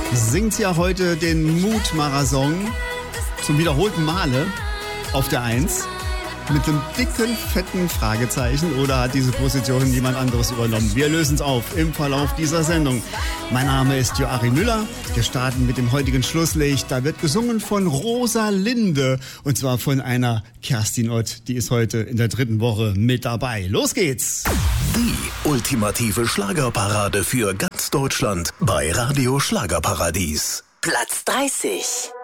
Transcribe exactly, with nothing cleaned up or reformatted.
singt ja heute den Mutmacher-Song zum wiederholten Male auf der Eins mit einem dicken, fetten Fragezeichen, oder hat diese Position jemand anderes übernommen? Wir lösen es auf im Verlauf dieser Sendung. Mein Name ist Joachim Müller. Wir starten mit dem heutigen Schlusslicht. Da wird gesungen von Rosa Linde, und zwar von einer Kerstin Ott. Die ist heute in der dritten Woche mit dabei. Los geht's! Die ultimative Schlagerparade für ganz Deutschland bei Radio Schlagerparadies. Platz dreißig.